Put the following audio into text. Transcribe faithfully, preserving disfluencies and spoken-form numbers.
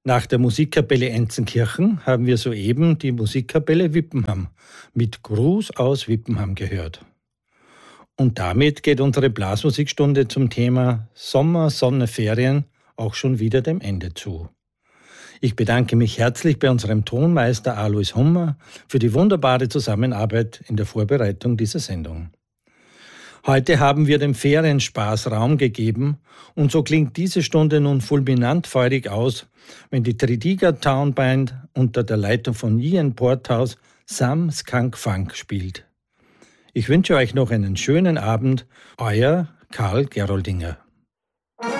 Nach der Musikkapelle Enzenkirchen haben wir soeben die Musikkapelle Wippenham mit Gruß aus Wippenham gehört. Und damit geht unsere Blasmusikstunde zum Thema Sommer, Sonne, Ferien auch schon wieder dem Ende zu. Ich bedanke mich herzlich bei unserem Tonmeister Alois Hummer für die wunderbare Zusammenarbeit in der Vorbereitung dieser Sendung. Heute haben wir dem Ferienspaß Raum gegeben und so klingt diese Stunde nun fulminant feurig aus, wenn die Tredegar Town Band unter der Leitung von Ian Porthouse Some Skunk Funk spielt. Ich wünsche euch noch einen schönen Abend, euer Karl Geroldinger.